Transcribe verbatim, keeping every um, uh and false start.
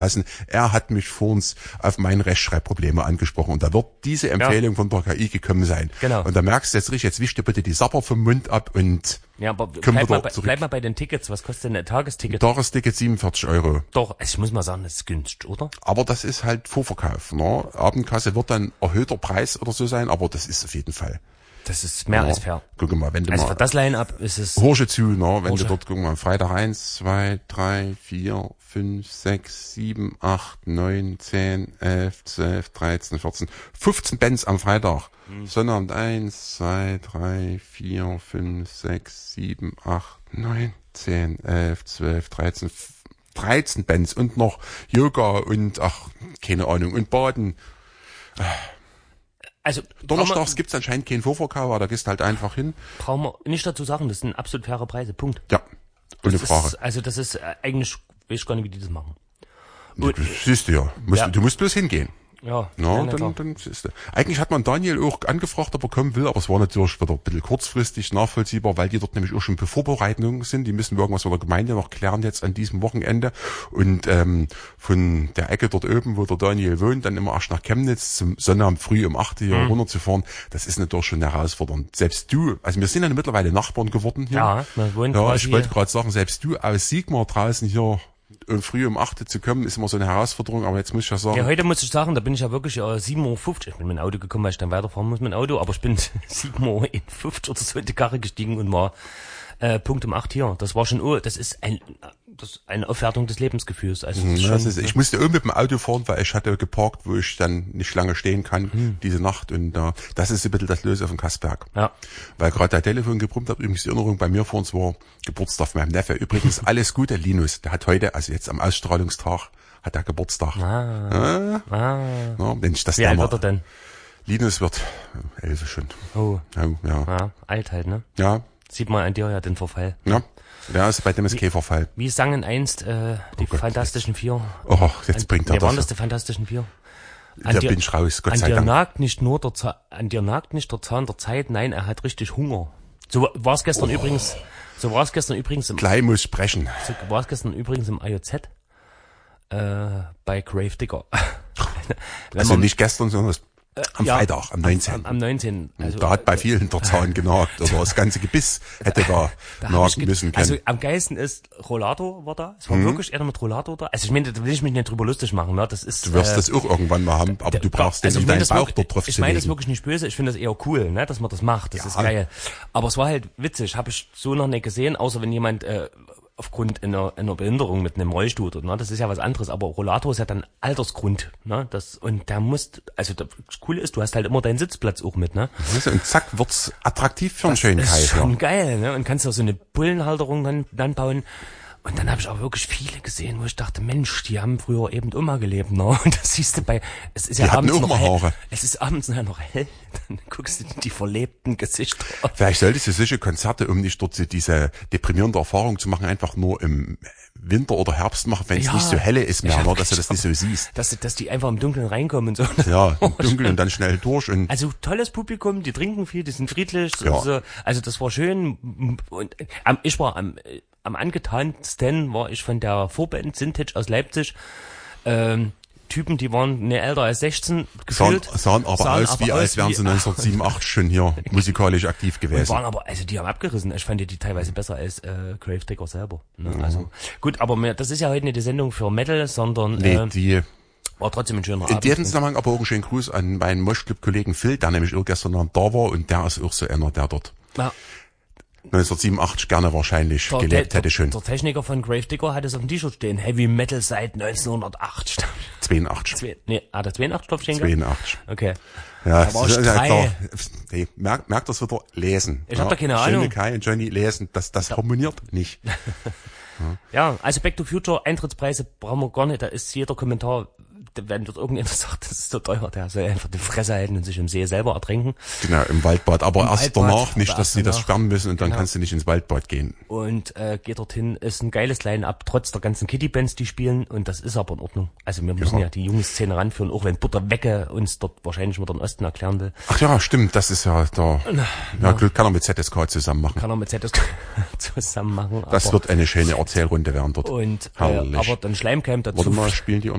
lassen. Er hat mich vor uns auf meine Rechtschreibprobleme angesprochen und da wird diese Empfehlung ja. von der K I gekommen sein. Genau. Und da merkst du jetzt richtig, jetzt wisch dir bitte die Sapper vom Mund ab und ja, aber bleib mal, bei, bleib mal bei den Tickets. Was kostet denn ein Tagesticket? Ein Tagesticket siebenundvierzig Euro. Doch, also ich muss mal sagen, das ist günstig, oder? Aber das ist halt Vorverkauf, ne? Abendkasse wird dann erhöhter Preis oder so sein, aber das ist auf jeden Fall. Das ist mehr ja, als fair. Guck mal, wenn du also mal. Also für das Line-Up ist es. Horsche zu, ne? Wenn Horsche. du dort, guck mal, Freitag eins, zwei, drei, vier, fünf, sechs, sieben, acht, neun, zehn, elf, zwölf, dreizehn, vierzehn, fünfzehn Bands am Freitag. Mhm. Sonnabend eins, zwei, drei, vier, fünf, sechs, sieben, acht, neun, zehn, elf, zwölf, dreizehn, dreizehn Bands und noch Yoga und, ach, keine Ahnung, und Baden. Also, Donnerstags gibt's anscheinend keinen Vorverkauf, aber da gehst halt einfach hin. Brauchen wir nicht dazu sagen, das sind absolut faire Preise, Punkt. Ja, ohne das Frage. Ist, also das ist äh, eigentlich, weiß ich gar nicht, wie die das machen. Und, ja, siehst du ja. Musst, ja. Du musst bloß hingehen. Ja, ja dann, dann siehst du. Eigentlich hat man Daniel auch angefragt, ob er kommen will, aber es war natürlich wieder ein bisschen kurzfristig nachvollziehbar, weil die dort nämlich auch schon Vorbereitungen sind. Die müssen irgendwas mit der Gemeinde noch klären jetzt an diesem Wochenende. Und ähm, von der Ecke dort oben, wo der Daniel wohnt, dann immer erst nach Chemnitz zum Sonnabend früh um acht hier mhm. runterzufahren, das ist natürlich schon herausfordernd. Selbst du, also wir sind ja mittlerweile Nachbarn geworden hier. Ja, wir wohnen ja ich wollte gerade sagen, selbst du aus Sigmar draußen hier früh um acht zu kommen, ist immer so eine Herausforderung, aber jetzt muss ich ja sagen. Ja, heute muss ich sagen, da bin ich ja wirklich äh, sieben Uhr fünfzig, ich bin mit dem Auto gekommen, weil ich dann weiterfahren muss mit dem Auto, aber ich bin sieben Uhr fünfzig oder so in die Karre gestiegen und war äh, Punkt um acht hier. Das war schon, oh, das ist ein, das ist eine Aufwertung des Lebensgefühls. Also das ist ja, schon, das ist, ich musste irgendwie mit dem Auto fahren, weil ich hatte geparkt, wo ich dann nicht lange stehen kann, hm. diese Nacht. Und äh, das ist ein bisschen das Löse auf dem Kassberg. Ja. Weil gerade der Telefon gebrummt hat, übrigens die Erinnerung bei mir vor uns war Geburtstag von meinem Neffe. Übrigens alles Gute, Linus. Der hat heute, also jetzt am Ausstrahlungstag, hat er Geburtstag. Ah. Äh, ah. Ja, Mensch, das Wie alt wird er denn? Linus wird äh, elf schon. Oh. Ja, ja. ja. Alt halt, ne? Ja. Sieht man an dir ja den Verfall. Ja. Ja, ist bei dem ist kein Verfall. Wie sangen einst äh, die oh Fantastischen Vier? Oh, jetzt bringt er das. Wie waren das. das die Fantastischen Vier? An da dir, bin ich raus, Gott sei Dank. An dir nagt nicht nur der Zahn, an dir nagt nicht der Zahn der Zeit, nein, er hat richtig Hunger. So war es gestern oh. übrigens, so war es gestern übrigens im, Gleich muss sprechen. So war es gestern übrigens im I O Z, äh, bei Grave Digger. Also nicht gestern, sondern Äh, am ja, Freitag, am neunzehnten. Am, am neunzehnten. Also, da hat bei vielen der Zahn genagt, oder das ganze Gebiss hätte da, da nagen müssen können. Also am geilsten ist, Rollator war da. Es war mhm. wirklich einer mit Rollator da. Also ich meine, da will ich mich nicht drüber lustig machen. Ne? Das ist, du wirst äh, das auch irgendwann mal haben, aber der, du brauchst also den, um deinen Bauch wirklich, dort drauf ich zu meine legen. das wirklich nicht böse, ich finde das eher cool, ne, dass man das macht. Das ja. ist geil. Aber es war halt witzig, habe ich so noch nicht gesehen, außer wenn jemand äh, aufgrund einer, einer Behinderung mit einem Rollstuhl, ne? Das ist ja was anderes, aber Rollator ist ja dann Altersgrund, ne? Das, und der muss, also das Coole ist, du hast halt immer deinen Sitzplatz auch mit, ne? Und zack, wird's attraktiv für einen das schönen ist Kaiser. Schon geil, ne? Und kannst auch so eine Bullenhalterung dann, dann bauen. Und dann habe ich auch wirklich viele gesehen, wo ich dachte, Mensch, die haben früher eben immer gelebt, ne? Und das siehst du bei, es ist ja die abends auch noch mal hell, Haare. es ist abends nachher noch hell, dann guckst du die verlebten Gesichter. Vielleicht solltest du solche Konzerte, um nicht dort so diese deprimierende Erfahrung zu machen, einfach nur im Winter oder Herbst machen, wenn es ja, nicht so helle ist mehr, ne, dass du das nicht so siehst. Dass, dass die einfach im Dunkeln reinkommen und so. Ja, im Dunkeln und dann schnell durch. Und also tolles Publikum, die trinken viel, die sind friedlich. Ja. So, also das war schön. Und ähm, ich war am, am angetansten, war ich von der Vorband Vintage aus Leipzig. Ähm, Typen, die waren ne älter als sechzehn gefühlt. Sahen, sahen aber sahen aus, aber wie aus als wären sie neunzehnhundertsiebenundachtzig schon hier musikalisch aktiv gewesen. Und waren aber, also die haben abgerissen. Ich fand die, die teilweise besser als äh, Grave Digger selber. Ne? Mhm. Also gut, aber mehr, das ist ja heute nicht die Sendung für Metal, sondern nee, äh, die war trotzdem ein schöner in Abend. In diesem Zusammenhang aber auch einen schönen Gruß an meinen Moschclub-Kollegen Phil, der nämlich auch gestern Abend da war und der ist auch so einer, der dort ja. neunzehnhundertsiebenundachtzig gerne wahrscheinlich der, gelebt der, hätte schon. Der Techniker von Grave Digger hat es auf dem T-Shirt stehen. Heavy Metal seit neunzehnhundertacht. zweiundachtzig. Zwei, nee, hat er zweiundachtzig drauf stehen? zweiundachtzig. Okay. Ja, da war das ich ist ja drei. klar. Nee, merkt, merkt das wieder, lesen. Ich ja, hab da keine Schöne Ahnung. Kai und Johnny lesen, das, das harmoniert nicht. ja. ja, also Back to Future, Eintrittspreise brauchen wir gar nicht, da ist jeder Kommentar, wenn dort irgendjemand sagt, das ist so teuer, der soll einfach die Fresse halten und sich im See selber ertränken. Genau, im Waldbad. Aber Im erst Waldbad, danach, nicht, dass sie das danach. sperren müssen und dann Genau. kannst du nicht ins Waldbad gehen. Und äh, geht dorthin, ist ein geiles Line-Up, trotz der ganzen Kitty-Bands, die spielen, und das ist aber in Ordnung. Also wir müssen ja, ja die junge Szene ranführen, auch wenn Butter Wecke uns dort wahrscheinlich mit dem Osten erklären will. Ach ja, stimmt, das ist ja da. Ja, ja. Glück kann er mit Z S K zusammen machen. Kann er mit Z S K zusammen machen. Das wird eine schöne Erzählrunde werden dort. Und äh, aber dann Schleimcamp dazu. Warte mal, spielen die